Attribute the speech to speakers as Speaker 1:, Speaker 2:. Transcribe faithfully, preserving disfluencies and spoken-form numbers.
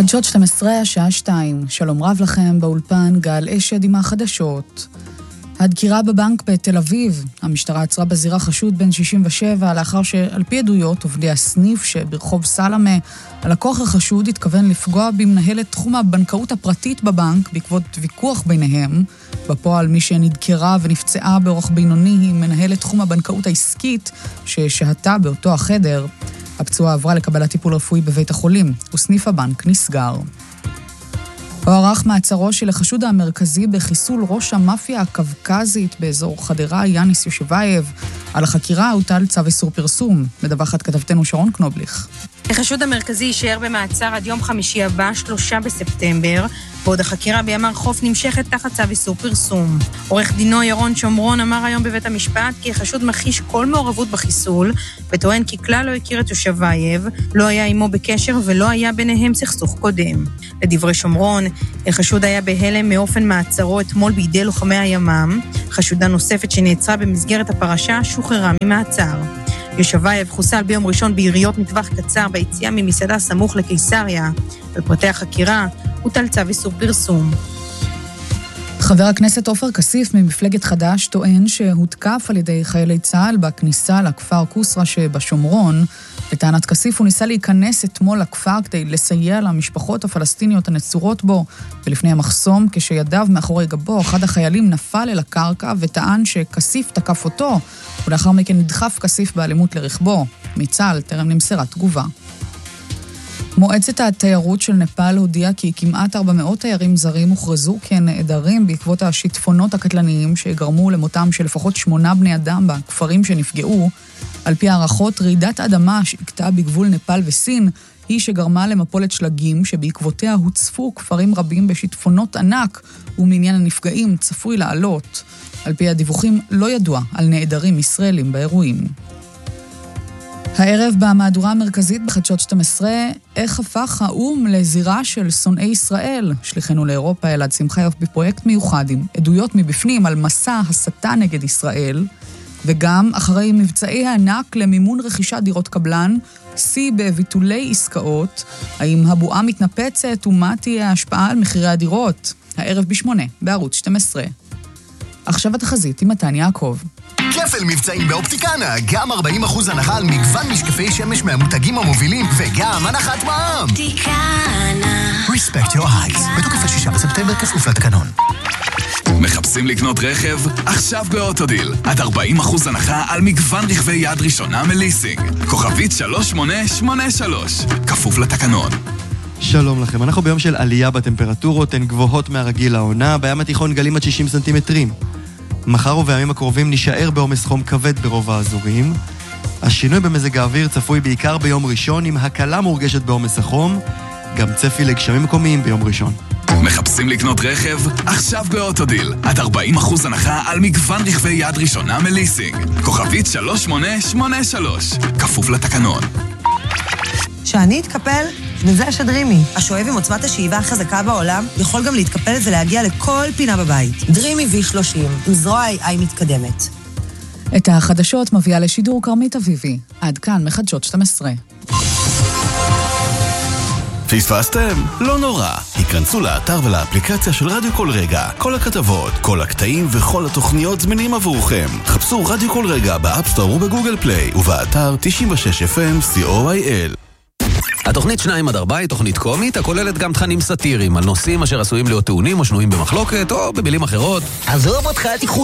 Speaker 1: חדשות שתים עשרה, השעה שתיים. שלום רב לכם, באולפן גל אשד עם החדשות. הדקירה בבנק בתל אביב. המשטרה עצרה בזירה חשוד בן שישים ושבע, לאחר שעל פי עדויות עובדי הסניף שברחוב סלמה, הלקוח החשוד התכוון לפגוע במנהלת תחום הבנקאות הפרטית בבנק, בעקבות ויכוח ביניהם. בפועל מי שנדקרה ונפצעה באורח בינוני היא מנהלת תחום הבנקאות העסקית, ששהתה באותו החדר. הפצועה עברה לקבלת טיפול רפואי בבית החולים, וסניף הבנק נסגר. הוארך מעצרו של החשוד המרכזי בחיסול ראש המאפיה הקווקזית באזור חדרה, יאניס יושבייב. על החקירה הוטל צו איסור פרסום. מדווחת כתבתנו שרון קנובליך.
Speaker 2: החשוד המרכזי יישאר במעצר עד יום חמישי הבא, שלושה בספטמבר, בעוד החקירה בימ"ר חוף נמשכת תחת צו איסור פרסום. עורך דינו ירון שומרון אמר היום בבית המשפט כי החשוד מכחיש כל מעורבות בחיסול, וטוען כי כלל לא הכיר את יושבייב, לא היה עמו בקשר ולא היה ביניהם סכסוך קודם. לדברי שומרון, החשוד היה בהלם מאופן מעצרו אתמול בידי לוחמי הימ"מ. חשודה נוספת שנעצרה במסגרת הפרשה שוחררה ממעצר. יושבייב חוסל ביום ראשון ביריות מטווח קצר ביציאה ממסעדה סמוך לקיסריה. בפרטי החקירה הוטל צו איסור פרסום.
Speaker 1: חבר הכנסת עופר כסיף ממפלגת חד"ש טוען שהותקף על ידי חיילי צה"ל בכניסה לכפר קוסרה שבשומרון. לטענת כסיף הוא ניסה להיכנס אתמול לכפר כדי לסייע למשפחות הפלסטיניות הנצורות בו, ולפני המחסום כשידיו מאחורי גבו אחד החיילים נפל אל הקרקע וטען שכסיף תקף אותו, ולאחר מכן נדחף כסיף באלימות לרכבו. מצה"ל טרם נמסרה תגובה. מועצת התיירות של נפאל הודיעה כי כמעט ארבע מאות תיירים זרים הוכרזו כנעדרים בעקבות השיטפונות הקטלניים שגרמו למותם של לפחות שמונה בני אדם בכפרים שנפגעו. על פי הערכות, רעידת אדמה שהכתה בגבול נפאל וסין היא שגרמה למפולת שלגים שבעקבותיה הוצפו כפרים רבים בשיטפונות ענק, ומניין הנפגעים צפוי לעלות. על פי הדיווחים לא ידוע על נעדרים ישראלים באירועים. הערב במהדורה המרכזית בחדשות שתים עשרה, איך הפך האום לזירה של שונאי ישראל? שליחנו לאירופה אלעד שמחיוף בפרויקט מיוחד עם עדויות מבפנים על מסע הסתה נגד ישראל, וגם אחרי מבצעי הענק למימון רכישת דירות קבלן, שיא בביטולי עסקאות, האם הבועה מתנפצת ומה תהיה ההשפעה על מחירי הדירות? הערב בשמונה, בערוץ שתים עשרה. עכשיו התחזית עם מתן יעקב.
Speaker 3: כפל מבצעים באופטיקנה, גם ארבעים אחוז הנחה על מגוון משקפי שמש מהמותגים המובילים, וגם הנחת מע"מ.
Speaker 4: אופטיקנה.
Speaker 3: Respect your eyes. בתוקף השישה בספטמבר כפוף לתקנון.
Speaker 5: מחפשים לקנות רכב? עכשיו באוטודיל. עד ארבעים אחוז הנחה על מגוון רכבי יד ראשונה מליסינג. כוכבית שלוש שמונה שמונה שלוש. כפוף לתקנון.
Speaker 6: שלום לכם, אנחנו ביום של עלייה בטמפרטורות, הן גבוהות מהרגיל לעונה, בים התיכון גלים עד שישים סנטימטרים. מחר ובימים הקרובים נשאר בעומס חום כבד ברוב האזורים. השינוי במזג האוויר צפוי בעיקר ביום ראשון, עם הקלה מורגשת בעומס החום, גם צפי לגשמים מקומיים ביום ראשון.
Speaker 5: מחפשים לקנות רכב? עכשיו באוטודיל. עד ארבעים אחוז הנחה על מגוון רכבי יד ראשונה מליסינג. כוכבית שלוש שמונה שמונה שלוש. כפוף לתקנון.
Speaker 7: שאני אתקפל, וזה השדרימי. השואב עם עוצמת השאיבה החזקה בעולם יכול גם להתקפל ולהגיע לכל פינה בבית. דרימי וי שלושים, עם זרוע איי איי מתקדמת.
Speaker 1: את החדשות מביאה לשידור קרמית אביבי. עד כאן מחדשות שתים עשרה.
Speaker 8: פספסתם? לא נורא. היכנסו לאתר ולאפליקציה של רדיו כל רגע. כל הכתבות, כל הקטעים וכל התוכניות זמינים עבורכם. חפשו רדיו כל רגע באפסטור ובגוגל פליי, ובאתר תשעים ושש אף אם סי או איי אל.
Speaker 9: התוכנית שניים עד ארבע היא תוכנית קומית, הכוללת גם תכנים סאטיריים על נושאים אשר עשויים להיות טעונים או שנויים במחלוקת, או במילים אחרות.
Speaker 10: עזוב אותך, תיקחו